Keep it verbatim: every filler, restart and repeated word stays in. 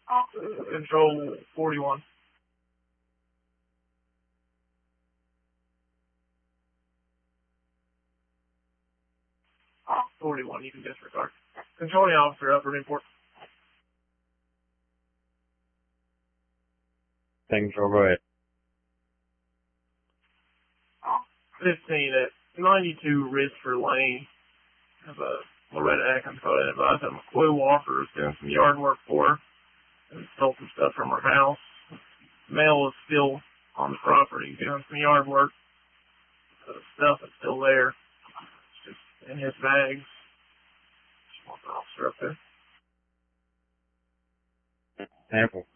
Uh, Control forty-one. forty-one, you can disregard. Controlling officer, Upper Newport. Ten control, go ahead. fifteen at ninety-two Risford Lane. Have a Loretta Atkins code and advise that McCoy Walker is doing some yard work for her and stole some stuff from her house. Mail is still on the property doing some yard work. The stuff is still there. It's just in his bags. Just want the officer up there. Sample.